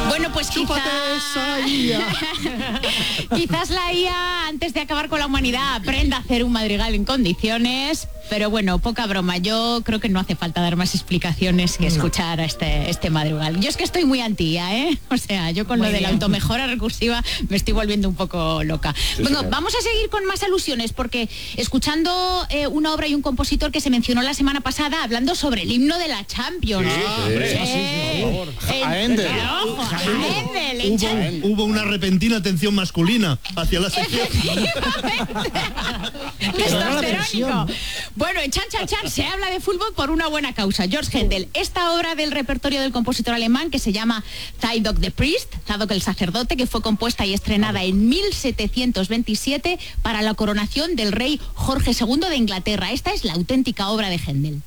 Bueno, pues quizás la IA, antes de acabar con la humanidad, aprenda a hacer un madrigal en condiciones, pero bueno, poca broma. Yo creo que no hace falta dar más explicaciones que escuchar a este madrigal. Yo es que estoy muy anti-IA, ¿eh? O sea, yo con lo de la automejora recursiva me estoy volviendo un poco loca. Sí, bueno, señora. vamos a seguir con más alusiones, porque escuchando una obra y un compositor que se mencionó la semana pasada, hablando sobre el himno de la Champions. Hubo una repentina atención masculina hacia la sección. Testosterónico. Bueno, en Chan Chan Chan se habla de fútbol por una buena causa. George Händel, esta obra del repertorio del compositor alemán que se llama Zadok the Priest, Zadok el sacerdote, que fue compuesta y estrenada en 1727 para la coronación del rey Jorge II de Inglaterra. Esta es la auténtica obra de Händel.